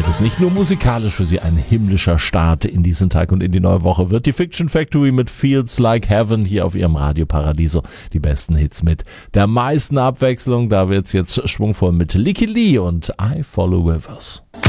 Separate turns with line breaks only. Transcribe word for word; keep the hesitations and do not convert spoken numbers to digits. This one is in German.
es nicht nur musikalisch für Sie ein himmlischer Start in diesen Tag und in die neue Woche wird. Die Fiction Factory mit Feels Like Heaven hier auf Ihrem Radio Paradiso. Die besten Hits mit der meisten Abwechslung. Da wird's jetzt schwungvoll mit Licky Lee und I Follow Rivers.